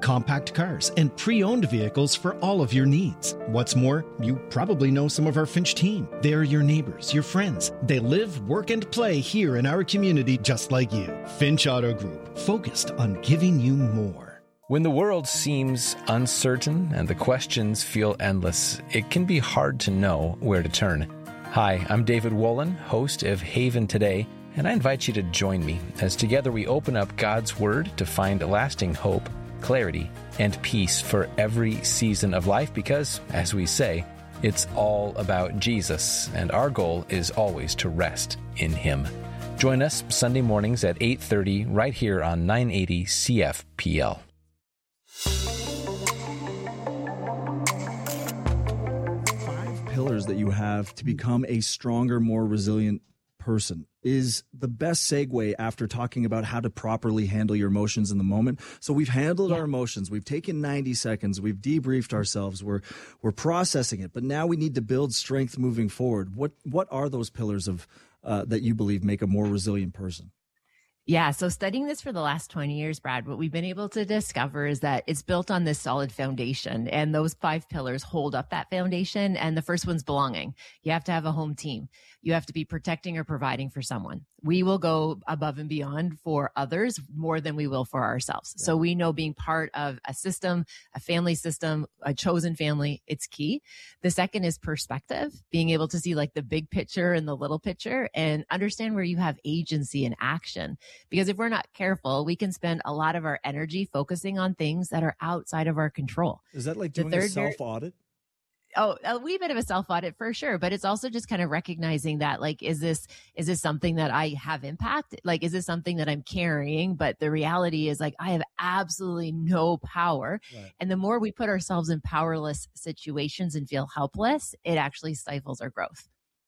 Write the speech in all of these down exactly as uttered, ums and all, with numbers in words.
compact cars, and pre-owned vehicles for all of your needs. What's more, you probably know some of our Finch team. They're your neighbors, your friends. They live, work, and play here in our community just like you. Finch Auto Group, focused on giving you more. When the world seems uncertain and the questions feel endless, it can be hard to know where to turn. Hi, I'm David Wolin, host of Haven Today, and I invite you to join me as together we open up God's Word to find lasting hope, clarity, and peace for every season of life because, as we say, it's all about Jesus, and our goal is always to rest in Him. Join us Sunday mornings at eight thirty right here on nine eighty C F P L. Five pillars that you have to become a stronger, more resilient person is the best segue after talking about how to properly handle your emotions in the moment. So we've handled yeah. our emotions. We've taken ninety seconds. We've debriefed ourselves. We're we're processing it. But now we need to build strength moving forward. What what are those pillars of uh, that you believe make a more resilient person? Yeah. So studying this for the last twenty years, Brad, what we've been able to discover is that it's built on this solid foundation, and those five pillars hold up that foundation. And the first one's belonging. You have to have a home team. You have to be protecting or providing for someone. We will go above and beyond for others more than we will for ourselves. Yeah. So we know being part of a system, a family system, a chosen family, it's key. The second is perspective, being able to see like the big picture and the little picture and understand where you have agency and action. Because if we're not careful, we can spend a lot of our energy focusing on things that are outside of our control. Is that like doing a self-audit? Oh, a wee bit of a self-audit for sure. But it's also just kind of recognizing that, like, is this, is this something that I have impact? Like, is this something that I'm carrying? But the reality is like, I have absolutely no power. Right. And the more we put ourselves in powerless situations and feel helpless, it actually stifles our growth.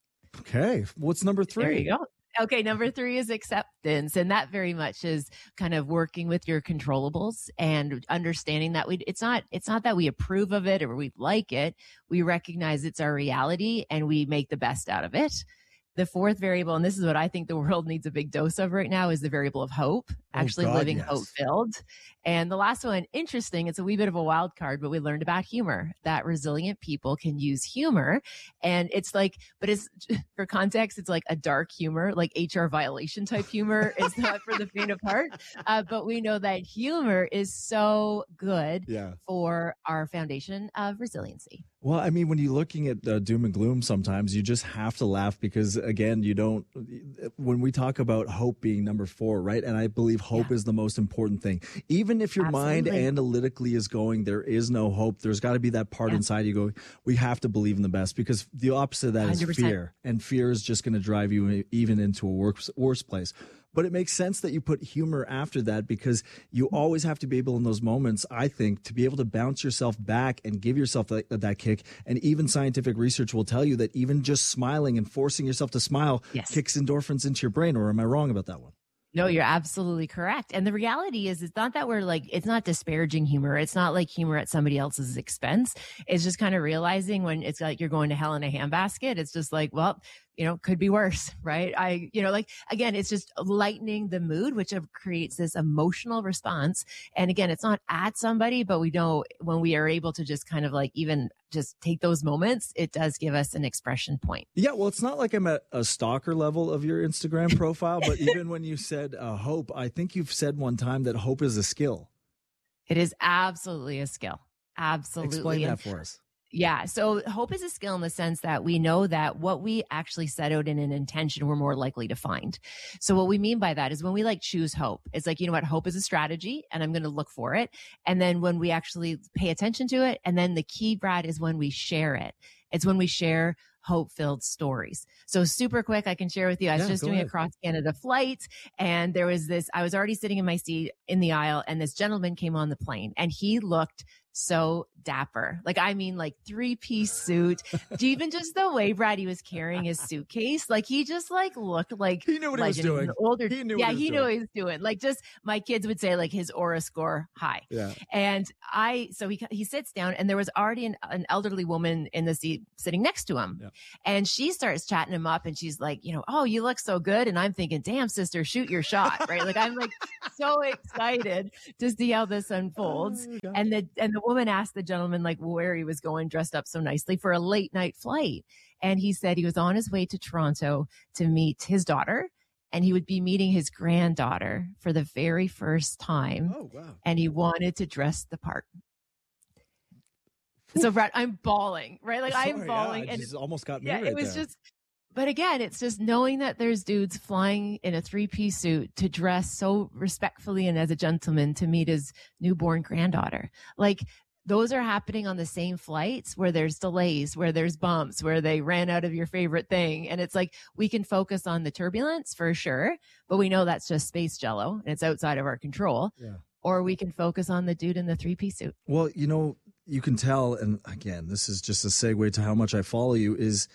Okay. What's number three? There you go. Okay, number three is acceptance. And that very much is kind of working with your controllables and understanding that we, it's not, it's not that we approve of it or we like it. We recognize it's our reality and we make the best out of it. The fourth variable, and this is what I think the world needs a big dose of right now, is the variable of hope, actually oh God, living yes. hope-filled. And the last one, interesting, it's a wee bit of a wild card, but we learned about humor, that resilient people can use humor. And it's like, but it's, for context, it's like a dark humor, like H R violation type humor. It's not for the faint of heart. Uh, but we know that humor is so good yeah. for our foundation of resiliency. Well, I mean, when you're looking at uh, doom and gloom, sometimes you just have to laugh because, again, you don't, when we talk about hope being number four, right? And I believe hope yeah. is the most important thing. Even if your Absolutely. mind analytically is going, there is no hope, there's got to be that part yeah. inside you going, we have to believe in the best, because the opposite of that one hundred percent. Is fear. And fear is just going to drive you even into a worse, worse place. But it makes sense that you put humor after that, because you always have to be able in those moments, I think, to be able to bounce yourself back and give yourself that, that kick. And even scientific research will tell you that even just smiling and forcing yourself to smile yes. kicks endorphins into your brain. Or am I wrong about that one? No, you're absolutely correct. And the reality is, it's not that we're like, it's not disparaging humor. It's not like humor at somebody else's expense. It's just kind of realizing when it's like you're going to hell in a handbasket. It's just like, well, you know, could be worse, right? I, you know, like, again, it's just lightening the mood, which creates this emotional response. And again, it's not at somebody, but we know when we are able to just kind of like even just take those moments, it does give us an expression point. Yeah. Well, it's not like I'm at a stalker level of your Instagram profile, but even when you said uh, hope, I think you've said one time that hope is a skill. It is absolutely a skill. Absolutely. Explain that for us. Yeah. So hope is a skill in the sense that we know that what we actually set out in an intention, we're more likely to find. So what we mean by that is when we like choose hope, it's like, you know what, hope is a strategy and I'm going to look for it. And then when we actually pay attention to it, and then the key, Brad, is when we share it. It's when we share hope-filled stories. So super quick, I can share with you. I was yeah, just doing ahead. a cross-Canada flight, and there was this, I was already sitting in my seat in the aisle, and this gentleman came on the plane, and he looked so dapper. Like, I mean, like three piece suit. Even just the way Brady was carrying his suitcase, like he just like looked like he knew what legend. he was doing. Older, he knew yeah, what he, he knew what he was doing. Like, just my kids would say like his aura score high. Yeah. And I, so he he sits down, and there was already an, an elderly woman in the seat sitting next to him, yeah. and she starts chatting him up, and she's like, you know, oh, you look so good, and I'm thinking, damn, sister, shoot your shot, right? Like I'm like so excited to see how this unfolds. Oh, and the and the woman asked the gentleman like where he was going, dressed up so nicely for a late night flight. And he said he was on his way to Toronto to meet his daughter, and he would be meeting his granddaughter for the very first time. Oh, wow. And he wanted to dress the part. So Brad, I'm bawling, right? Like Sorry, I'm bawling. Yeah, and it almost got me yeah, right it was there. just, but again, it's just knowing that there's dudes flying in a three-piece suit to dress so respectfully and as a gentleman to meet his newborn granddaughter. Like, those are happening on the same flights where there's delays, where there's bumps, where they ran out of your favorite thing. And it's like, we can focus on the turbulence for sure, but we know that's just space jello and it's outside of our control. Yeah. Or we can focus on the dude in the three-piece suit. Well, you know, you can tell, and again, this is just a segue to how much I follow you, is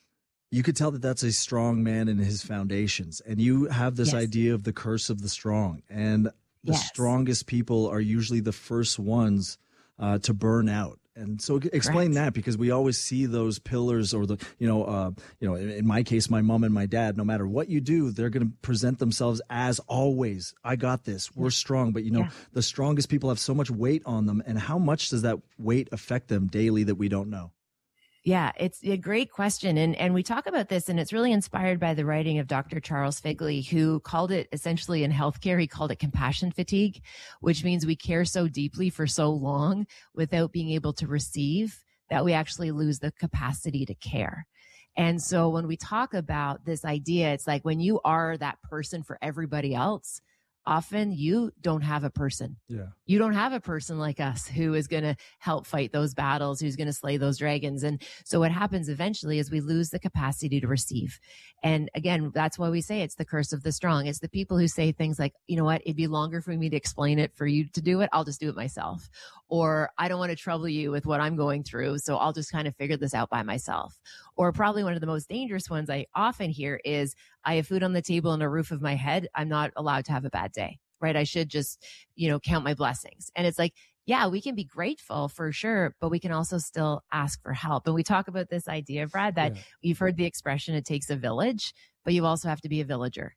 you could tell that that's a strong man in his foundations. And you have this yes. idea of the curse of the strong. And the yes. strongest people are usually the first ones Uh, to burn out. And so explain Correct. that, because we always see those pillars, or the, you know, uh, you know, in, in my case, my mom and my dad, no matter what you do, they're going to present themselves as always, I got this, we're strong. But, you know, yeah. the strongest people have so much weight on them. And how much does that weight affect them daily that we don't know? Yeah, it's a great question. And, and we talk about this, and it's really inspired by the writing of Doctor Charles Figley, who called it essentially in healthcare, he called it compassion fatigue, which means we care so deeply for so long without being able to receive that we actually lose the capacity to care. And so when we talk about this idea, it's like when you are that person for everybody else, often you don't have a person. Yeah. You don't have a person like us who is going to help fight those battles, who's going to slay those dragons. And so what happens eventually is we lose the capacity to receive. And again, that's why we say it's the curse of the strong. It's the people who say things like, you know what, it'd be longer for me to explain it for you to do it. I'll just do it myself. Or I don't want to trouble you with what I'm going through, so I'll just kind of figure this out by myself. Or probably one of the most dangerous ones I often hear is, I have food on the table and a roof of my head. I'm not allowed to have a bad day, right? I should just, you know, count my blessings. And it's like, yeah, we can be grateful for sure, but we can also still ask for help. And we talk about this idea, Brad, that yeah. you've heard the expression, it takes a village, but you also have to be a villager.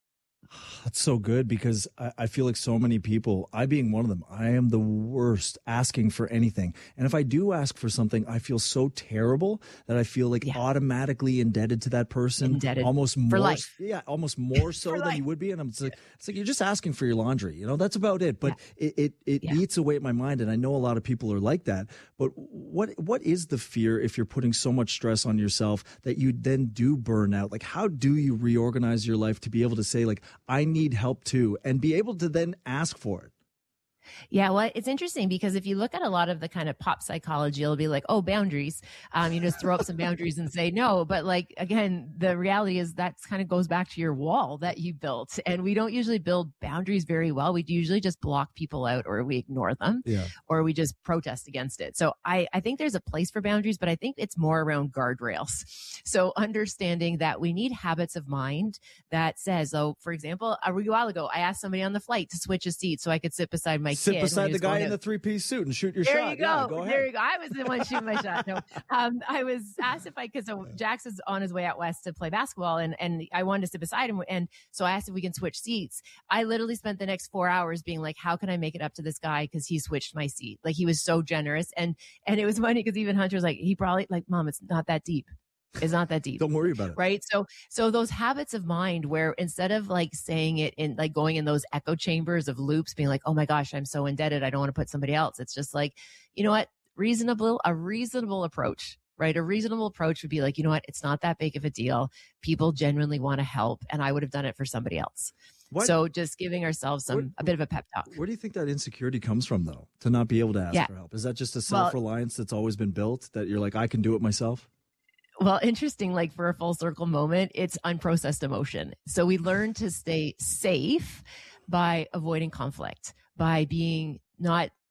That's so good, because I, I feel like so many people, I being one of them, I am the worst asking for anything. And if I do ask for something, I feel so terrible that I feel like yeah. automatically indebted to that person. Indebted almost more, for life. Yeah, almost more so than life. You would be. And I'm just like, it's like, you're just asking for your laundry. You know, that's about it. But yeah. it it, it yeah. eats away at my mind. And I know a lot of people are like that. But what what is the fear if you're putting so much stress on yourself that you then do burn out? Like, how do you reorganize your life to be able to say, like, I need help too, and be able to then ask for it? Yeah, well, it's interesting because if you look at a lot of the kind of pop psychology, it'll be like, oh, boundaries. Um, you just throw up some boundaries and say no. But like, again, the reality is that kind of goes back to your wall that you built. And we don't usually build boundaries very well. We usually just block people out, or we ignore them, yeah. or we just protest against it. So I, I think there's a place for boundaries, but I think it's more around guardrails. So understanding that we need habits of mind that says, oh, for example, a while ago, I asked somebody on the flight to switch a seat so I could sit beside my Sit kid beside the guy in the three-piece suit and shoot your there shot. You go. Yeah, go ahead. There you go. I was the one shooting my shot. No, um, I was asked if I could. So Jax is on his way out west to play basketball, and and I wanted to sit beside him, and so I asked if we can switch seats. I literally spent the next four hours being like, how can I make it up to this guy because he switched my seat? Like, he was so generous, and and it was funny because even Hunter was like, he probably like, Mom, it's not that deep. It's not that deep. Don't worry about it. Right. So, so those habits of mind where instead of like saying it in like going in those echo chambers of loops, being like, oh my gosh, I'm so indebted, I don't want to put somebody else. It's just like, you know what? Reasonable, a reasonable approach, right? A reasonable approach would be like, you know what? It's not that big of a deal. People genuinely want to help, and I would have done it for somebody else. What? So just giving ourselves some, what, a bit of a pep talk. Where do you think that insecurity comes from, though, to not be able to ask yeah. for help? Is that just a self-reliance well, that's always been built, that you're like, I can do it myself? Well, interesting, like for a full circle moment, it's unprocessed emotion. So we learn to stay safe by avoiding conflict, by being not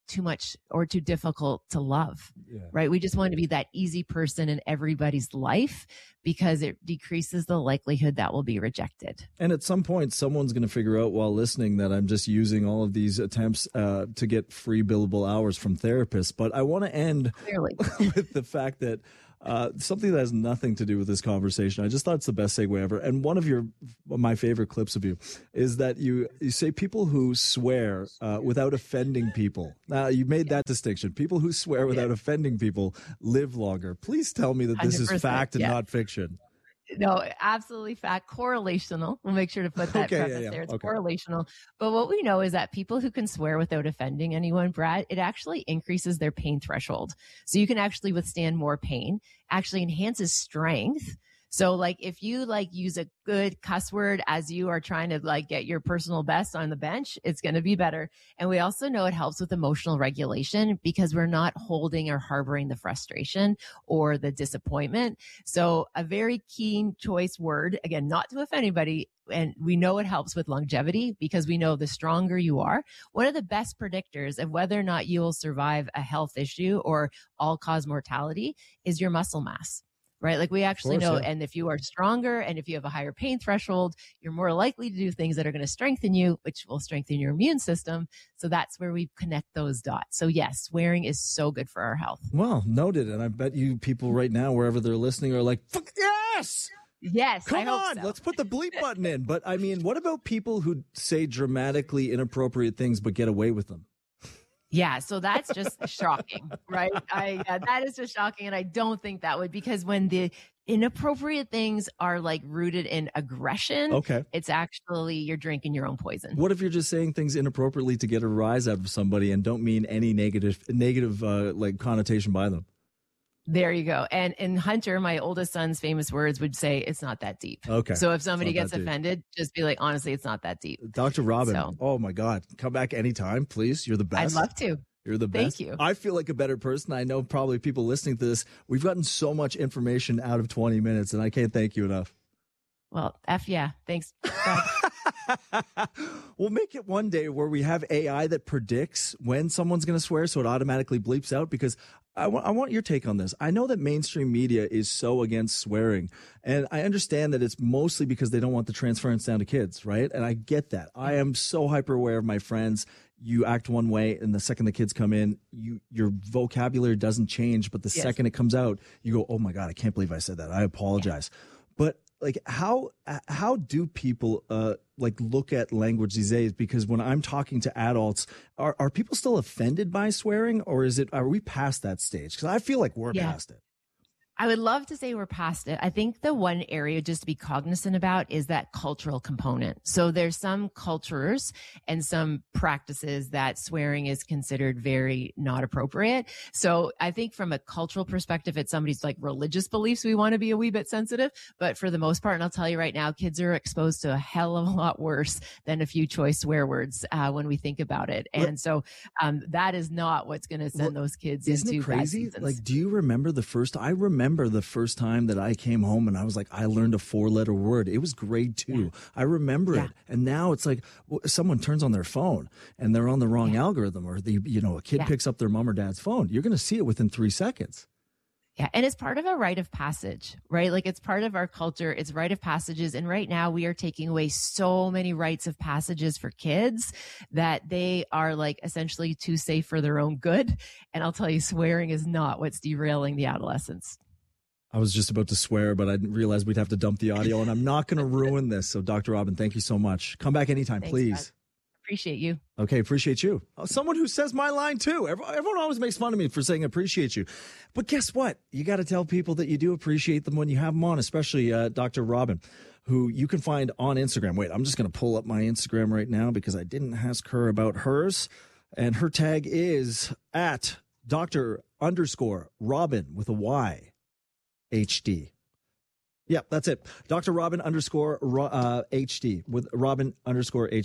too much or too difficult to love, Yeah. right? We just want to be that easy person in everybody's life because it decreases the likelihood that will be rejected. And at some point, someone's going to figure out while listening that I'm just using all of these attempts uh, to get free billable hours from therapists. But I want to end Clearly. with the fact that uh, something that has nothing to do with this conversation. I just thought it's the best segue ever. And one of your, my favorite clips of you is that you, you say people who swear uh, without offending people. Now, you made that distinction. People who swear without offending people live longer. Please tell me that this is fact and yeah. not fiction. No, absolutely fact. Correlational. We'll make sure to put that Okay, preface yeah, yeah. there. It's Okay. correlational. But what we know is that people who can swear without offending anyone, Brad, it actually increases their pain threshold. So you can actually withstand more pain, actually enhances strength. So like if you like use a good cuss word as you are trying to like get your personal best on the bench, it's going to be better. And we also know it helps with emotional regulation because we're not holding or harboring the frustration or the disappointment. So a very keen choice word, again, not to offend anybody. And we know it helps with longevity because we know the stronger you are, one of the best predictors of whether or not you will survive a health issue or all cause mortality is your muscle mass. Right? Like we actually course, know, yeah. and if you are stronger and if you have a higher pain threshold, you're more likely to do things that are going to strengthen you, which will strengthen your immune system. So that's where we connect those dots. So yes, swearing is so good for our health. Well, noted. And I bet you people right now, wherever they're listening, are like, Fuck, yes! Yes, I Come hope on, so. let's put the bleep button in. But I mean, what about people who say dramatically inappropriate things but get away with them? Yeah, so that's just shocking, right? I yeah, that is just shocking, and I don't think that would, because when the inappropriate things are like rooted in aggression, Okay. it's actually you're drinking your own poison. What if you're just saying things inappropriately to get a rise out of somebody and don't mean any negative negative uh, like connotation by them? There you go. And and Hunter, my oldest son's famous words would say, it's not that deep. Okay. So if somebody It's not gets that deep. offended, just be like, honestly, it's not that deep. Doctor Robin, So- oh my God, come back anytime, please. You're the best. I'd love to. You're the Thank best. you. I feel like a better person. I know probably people listening to this, we've gotten so much information out of twenty minutes, and I can't thank you enough. Well, F yeah. Thanks. Brad. We'll make it one day where we have A I that predicts when someone's going to swear so it automatically bleeps out, because I, w- I want your take on this. I know that mainstream media is so against swearing, and I understand that it's mostly because they don't want the transference down to kids, right? And I get that. I am so hyper aware of my friends. You act one way, and the second the kids come in, you your vocabulary doesn't change, but the Yes. second it comes out, you go, "Oh my God, I can't believe I said that. I apologize." But like, how how do people uh like look at language these days? Because when I'm talking to adults, are are people still offended by swearing, or is it are we past that stage? Because I feel like we're Yeah. past it. I would love to say we're past it. I think the one area just to be cognizant about is that cultural component. So there's some cultures and some practices that swearing is considered very not appropriate. So I think from a cultural perspective, it's somebody's like religious beliefs, we want to be a wee bit sensitive. But for the most part, and I'll tell you right now, kids are exposed to a hell of a lot worse than a few choice swear words uh, when we think about it. And so um, that is not what's going to send Well, those kids Isn't into it crazy? bad seasons. Like, do you remember the first? I remember the first time that I came home and I was like, I learned a four-letter word. It was grade two. Yeah. I remember Yeah. it, and now it's like well, someone turns on their phone and they're on the wrong Yeah. algorithm, or the you know a kid Yeah. picks up their mom or dad's phone. You're going to see it within three seconds. Yeah. And it's part of a rite of passage, right? Like it's part of our culture. It's rite of passages. And right now we are taking away so many rites of passages for kids that they are like essentially too safe for their own good. And I'll tell you, swearing is not what's derailing the adolescents. I was just about to swear, but I didn't realize we'd have to dump the audio, and I'm not going to ruin this. So, Doctor Robin, thank you so much. Come back anytime, Thanks, please. Brad. Appreciate you. Okay, appreciate you. Uh, Someone who says my line too. Everyone, everyone always makes fun of me for saying appreciate you. But guess what? You got to tell people that you do appreciate them when you have them on, especially uh, Doctor Robin, who you can find on Instagram. Wait, I'm just going to pull up my Instagram right now because I didn't ask her about hers. And her tag is at Doctor underscore Robin with a Y H D. Yeah, that's it. Doctor Robin underscore uh, H D with Robin underscore H D.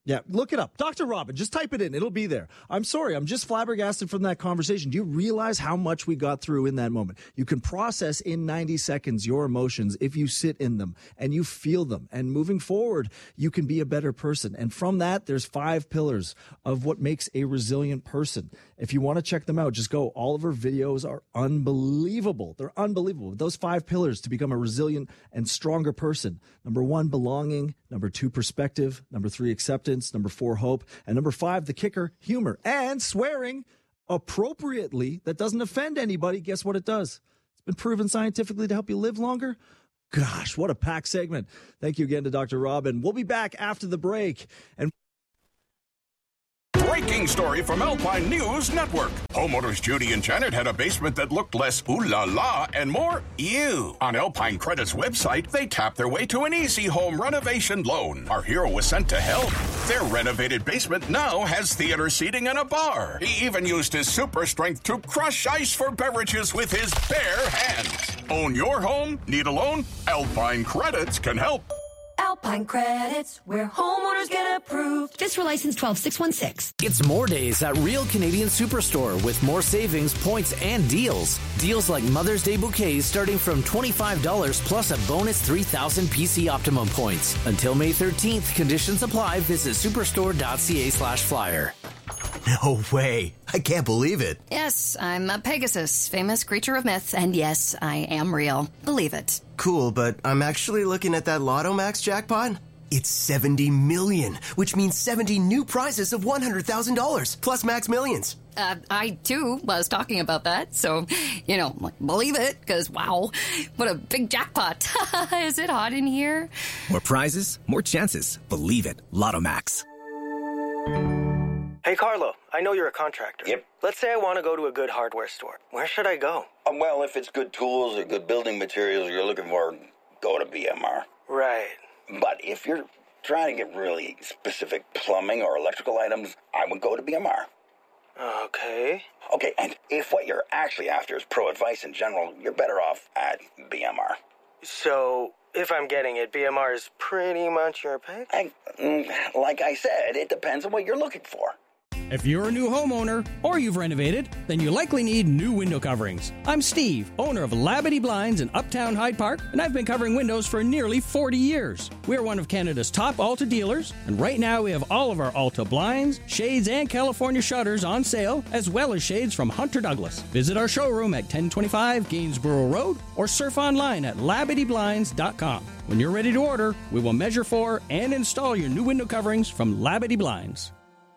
Yeah, look it up. Doctor Robin, just type it in. It'll be there. I'm sorry. I'm just flabbergasted from that conversation. Do you realize how much we got through in that moment? You can process in ninety seconds your emotions if you sit in them and you feel them. And moving forward, you can be a better person. And from that, there's five pillars of what makes a resilient person. If you want to check them out, just go. All of her videos are unbelievable. They're unbelievable. Those five pillars to become a resilient and stronger person. Number one, belonging. Number two, perspective. Number three, acceptance. Number four, hope. And number five, the kicker, humor. And swearing appropriately that doesn't offend anybody. Guess what it does? It's been proven scientifically to help you live longer. Gosh, what a packed segment. Thank you again to Doctor Robin. We'll be back after the break. And breaking story from Alpine News Network. Homeowners Judy and Janet had a basement that looked less ooh la la and more ew. On Alpine Credit's website, they tapped their way to an easy home renovation loan. Our hero was sent to help. Their renovated basement now has theater seating and a bar. He even used his super strength to crush ice for beverages with his bare hands. Own your home? Need a loan? Alpine Credits can help. Alpine Credits, where homeowners get approved. Fiscal license twelve six one six. It's more days at Real Canadian Superstore with more savings, points, and deals. Deals like Mother's Day bouquets starting from twenty-five dollars plus a bonus three thousand P C Optimum points. Until May thirteenth, conditions apply. Visit superstore.ca slash flyer. No way. I can't believe it. Yes, I'm a Pegasus, famous creature of myth, and yes, I am real. Believe it. Cool, but I'm actually looking at that Lotto Max jackpot. It's seventy million, which means seventy new prizes of one hundred thousand dollars, plus Max Millions. Uh, I, too, was talking about that, so, you know, believe it, because, wow, what a big jackpot. Is it hot in here? More prizes, more chances. Believe it. Lotto Max. Hey, Carlo, I know you're a contractor. Yep. Let's say I want to go to a good hardware store. Where should I go? Um, well, if it's good tools or good building materials you're looking for, go to B M R. Right. But if you're trying to get really specific plumbing or electrical items, I would go to B M R. Okay. Okay, and if what you're actually after is pro advice in general, you're better off at B M R. So, if I'm getting it, B M R is pretty much your pick? I, like I said, it depends on what you're looking for. If you're a new homeowner or you've renovated, then you likely need new window coverings. I'm Steve, owner of Labadee Blinds in Uptown Hyde Park, and I've been covering windows for nearly forty years. We're one of Canada's top Alta dealers, and right now we have all of our Alta blinds, shades, and California shutters on sale, as well as shades from Hunter Douglas. Visit our showroom at ten twenty-five Gainsborough Road or surf online at labadee blinds dot com. When you're ready to order, we will measure for and install your new window coverings from Labadee Blinds.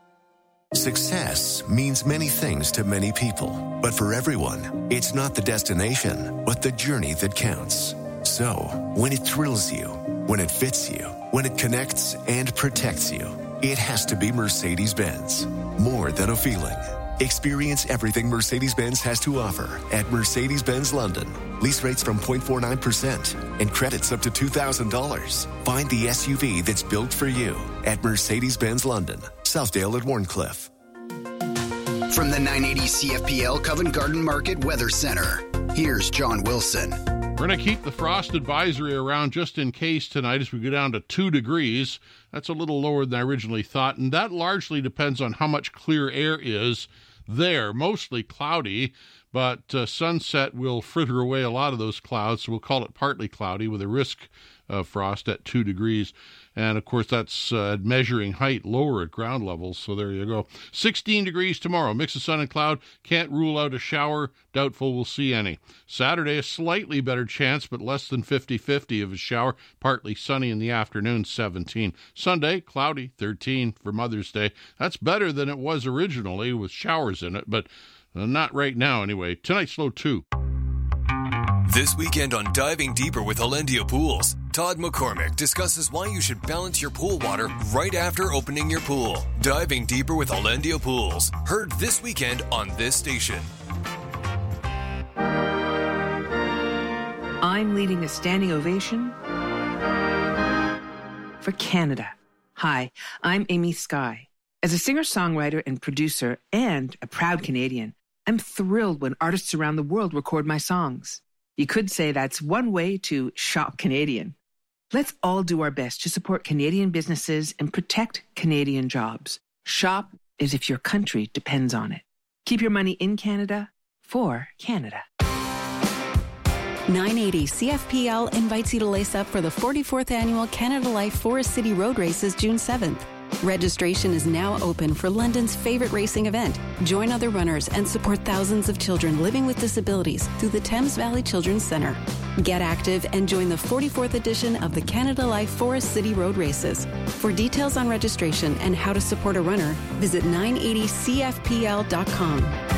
Success means many things to many people, but for everyone, it's not the destination, but the journey that counts. So, when it thrills you, when it fits you, when it connects and protects you, it has to be Mercedes-Benz. More than a feeling. Experience everything Mercedes-Benz has to offer at Mercedes-Benz London. Lease rates from zero point four nine percent and credits up to two thousand dollars. Find the S U V that's built for you at Mercedes-Benz London, Southdale at Warncliffe. From the nine eighty C F P L Covent Garden Market Weather Center, here's John Wilson. We're going to keep the frost advisory around just in case tonight as we go down to two degrees. That's a little lower than I originally thought, and that largely depends on how much clear air is there. Mostly cloudy, but uh, sunset will fritter away a lot of those clouds, so we'll call it partly cloudy with a risk of frost at two degrees. And, of course, that's uh, measuring height lower at ground levels, so there you go. sixteen degrees tomorrow, mix of sun and cloud. Can't rule out a shower. Doubtful we'll see any. Saturday, a slightly better chance, but less than fifty-fifty of a shower. Partly sunny in the afternoon, seventeen. Sunday, cloudy, thirteen for Mother's Day. That's better than it was originally with showers in it, but uh, not right now anyway. Tonight's low two. This weekend on Diving Deeper with Alendia Pools, Todd McCormick discusses why you should balance your pool water right after opening your pool. Diving Deeper with Alendia Pools, heard this weekend on this station. I'm leading a standing ovation for Canada. Hi, I'm Amy Skye. As a singer-songwriter and producer and a proud Canadian, I'm thrilled when artists around the world record my songs. You could say that's one way to shop Canadian. Let's all do our best to support Canadian businesses and protect Canadian jobs. Shop as if your country depends on it. Keep your money in Canada for Canada. nine eighty C F P L invites you to lace up for the forty-fourth Annual Canada Life Forest City Road Races June seventh. Registration is now open for London's favorite racing event. Join other runners and support thousands of children living with disabilities through the Thames Valley Children's Centre. Get active and join the forty-fourth edition of the Canada Life Forest City Road Races. For details on registration and how to support a runner, visit nine eighty C F P L dot com.